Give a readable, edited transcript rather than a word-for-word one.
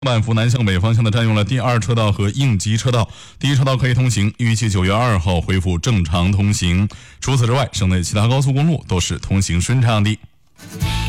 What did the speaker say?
万福南向北方向的占用了第2车道和应急车道，第1车道可以通行，预计9月2号恢复正常通行。除此之外，省内其他高速公路都是通行顺畅的。